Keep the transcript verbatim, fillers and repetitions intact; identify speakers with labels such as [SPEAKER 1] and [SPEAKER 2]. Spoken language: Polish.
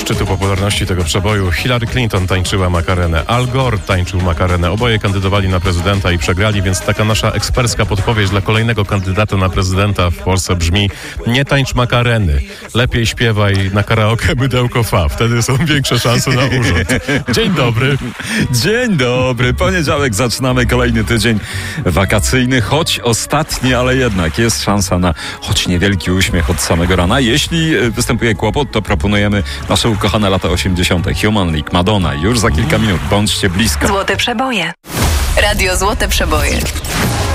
[SPEAKER 1] szczytu popularności tego przeboju Hillary Clinton tańczyła Makarenę, Al Gore tańczył Makarenę. Oboje kandydowali na prezydenta i przegrali, więc taka nasza ekspercka podpowiedź dla kolejnego kandydata na prezydenta w Polsce brzmi: nie tańcz Makareny, lepiej śpiewaj na karaoke Mydełko Fa. Wtedy są większe szanse na urząd. Dzień dobry.
[SPEAKER 2] Dzień dobry. Poniedziałek zaczynamy kolejny tydzień wakacyjny, choć ostatni, ale jednak jest szansa na choć niewielki uśmiech od samego rana. Jeśli występuje kłopot, to proponujemy nasze ukochane lata osiemdziesiąte. Human League, Madonna. Już za kilka minut. Bądźcie blisko.
[SPEAKER 3] Złote przeboje. Radio Złote Przeboje.